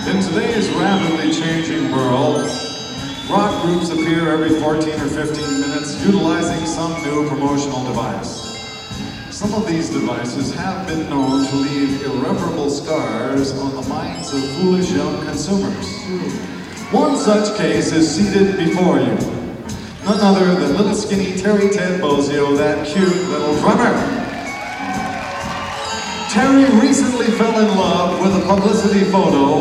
In today's rapidly changing world, rock groups appear every 14 or 15 minutes utilizing some new promotional device. Some of these devices have been known to leave irreparable scars on the minds of foolish young consumers. One such case is seated before you. None other than little skinny Terry Ted Bozzio, that cute little drummer. Terry recently fell in love with a publicity photo